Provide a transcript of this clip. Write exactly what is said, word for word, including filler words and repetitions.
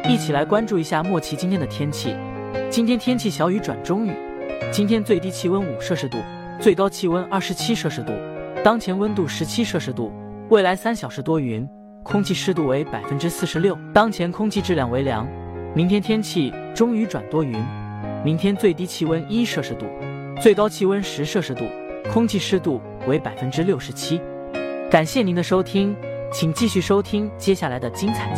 一起来关注一下莫奇今天的天气。今天天气小雨转中雨，今天最低气温五摄氏度，最高气温二十七摄氏度，当前温度十七摄氏度，未来三小时多云，空气湿度为百分之四十六，当前空气质量为良。明天天气中雨转多云，明天最低气温一摄氏度，最高气温十摄氏度，空气湿度为百分之六十七。感谢您的收听，请继续收听接下来的精彩。